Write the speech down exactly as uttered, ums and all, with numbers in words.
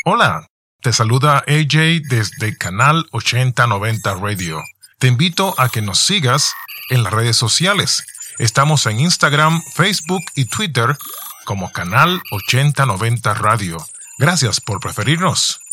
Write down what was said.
Hola, te saluda A J desde Canal ochenta noventa Radio. Te invito a que nos sigas en las redes sociales. Estamos en Instagram, Facebook y Twitter como Canal ochenta noventa Radio. Gracias por preferirnos.